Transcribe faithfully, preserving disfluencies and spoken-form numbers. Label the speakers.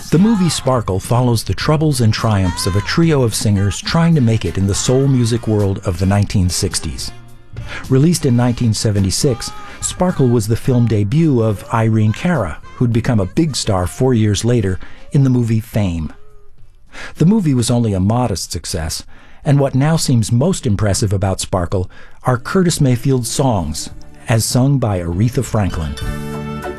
Speaker 1: The movie Sparkle follows the troubles and triumphs of a trio of singers trying to make it in the soul music world of the nineteen sixties. Released in nineteen seventy-six, Sparkle was the film debut of Irene Cara, who'd become a big star four years later in the movie Fame. The movie was only a modest success, and what now seems most impressive about Sparkle are Curtis Mayfield's songs, as sung by Aretha Franklin.